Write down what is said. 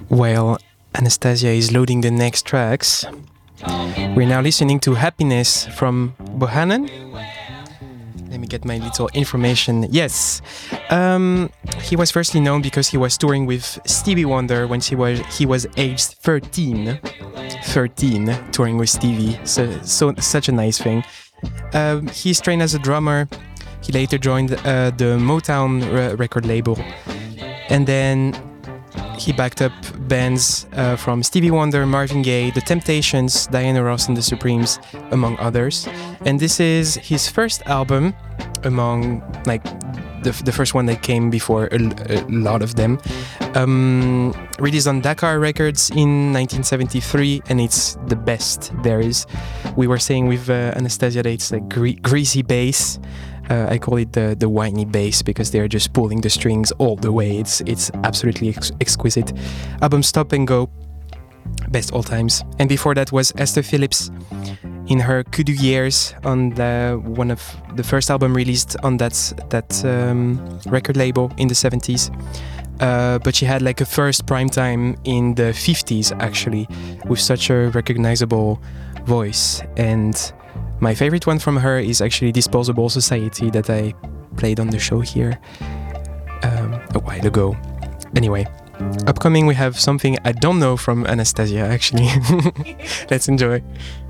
While Anastasia is loading the next tracks, we're now listening to Happiness from Bohannon. Let me get my little information. Yes, he was firstly known because he was touring with Stevie Wonder when he was aged 13. 13, touring with Stevie. So such a nice thing. He's trained as a drummer. He later joined the Motown record label, and then he backed up bands from Stevie Wonder, Marvin Gaye, The Temptations, Diana Ross and the Supremes, among others. And this is his first album among like the first one that came before a lot of them. Released on Dakar Records in 1973, and it's the best there is. We were saying with Anastasia that it's like greasy bass. I call it the whiny bass because they're just pulling the strings all the way. It's absolutely exquisite. Album Stop and Go, best all times. And before that was Esther Phillips in her Kudu years on one of the first album released on that record label in the 70s. But she had like a first prime time in the 50s actually, with such a recognizable voice. And my favorite one from her is actually Disposable Society that I played on the show here a while ago. Anyway, upcoming we have something I don't know from Anastasia actually. Let's enjoy.